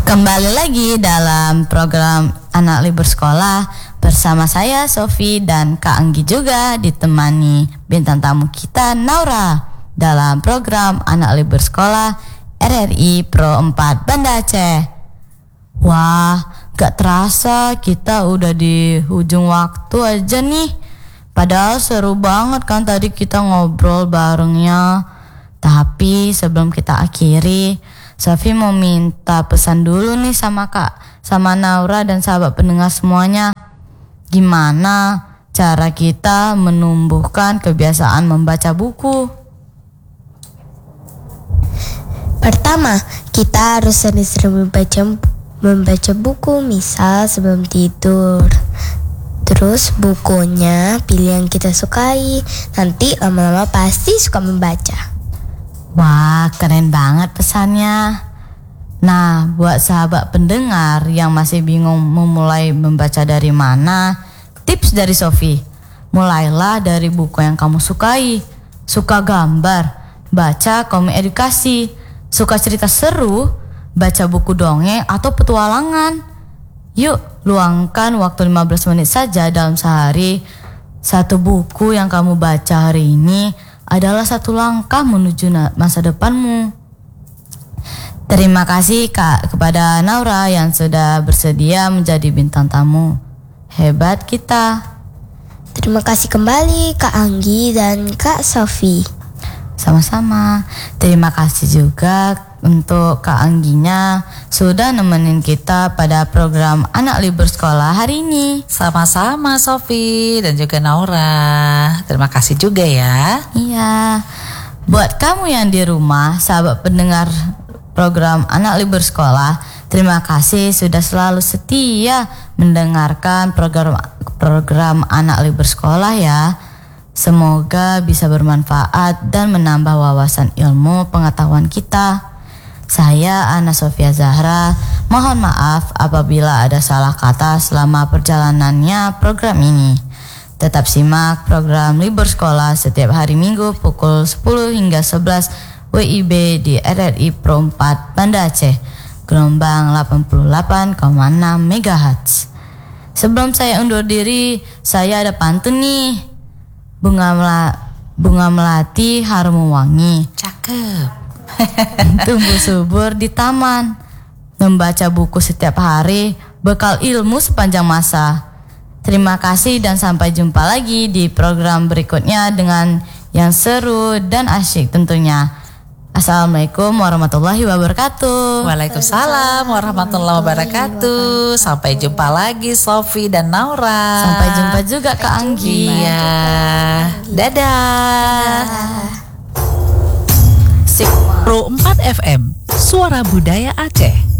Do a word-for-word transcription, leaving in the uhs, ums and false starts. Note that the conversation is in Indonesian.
Kembali lagi dalam program Anak Libur Sekolah bersama saya Sofi dan Kak Anggi, juga ditemani bintang tamu kita Naura dalam program Anak Libur Sekolah R R I Pro empat Banda Aceh. Wah, gak terasa kita udah di ujung waktu aja nih. Padahal seru banget kan tadi kita ngobrol barengnya. Tapi sebelum kita akhiri, Sofi mau minta pesan dulu nih sama Kak, sama Naura dan sahabat pendengar semuanya. Gimana cara kita menumbuhkan kebiasaan membaca buku? Pertama, kita harus sering-sering membaca, membaca buku, misal sebelum tidur. Terus bukunya pilih yang kita sukai, nanti lama-lama pasti suka membaca. Wah, keren banget pesannya. Nah, buat sahabat pendengar yang masih bingung memulai membaca dari mana, tips dari Sofi: mulailah dari buku yang kamu sukai. Suka gambar, baca komik edukasi. Suka cerita seru, baca buku dongeng atau petualangan. Yuk, luangkan waktu lima belas menit saja dalam sehari. Satu buku yang kamu baca hari ini adalah satu langkah menuju masa depanmu. Terima kasih Kak kepada Naura yang sudah bersedia menjadi bintang tamu. Hebat kita. Terima kasih kembali Kak Anggi dan Kak Sofi. Sama-sama. Terima kasih juga untuk Kak Angginya sudah nemenin kita pada program Anak Libur Sekolah hari ini. Sama-sama Sofi dan juga Naura. Terima kasih juga ya. Iya. Buat kamu yang di rumah, sahabat pendengar program Anak Libur Sekolah, terima kasih sudah selalu setia mendengarkan program program Anak Libur Sekolah ya. Semoga bisa bermanfaat dan menambah wawasan ilmu pengetahuan kita. Saya Ana Sofia Zahra, mohon maaf apabila ada salah kata selama perjalanannya program ini. Tetap simak program Libur Sekolah setiap hari Minggu pukul sepuluh hingga sebelas W I B di R R I Pro empat Banda Aceh, gelombang delapan puluh delapan koma enam megahertz. Sebelum saya undur diri, saya ada pantun nih. Bunga mela- bunga melati harum wangi, Cakep. tumbuh subur di taman. Membaca buku setiap hari bekal ilmu sepanjang masa. Terima kasih dan sampai jumpa lagi di program berikutnya dengan yang seru dan asyik tentunya. Assalamualaikum warahmatullahi wabarakatuh. Waalaikumsalam warahmatullahi wabarakatuh. Sampai jumpa lagi Sofi dan Naura. Sampai jumpa juga Kak Anggi. Iya. Dadah. Sik. Pro empat F M, Suara Budaya Aceh.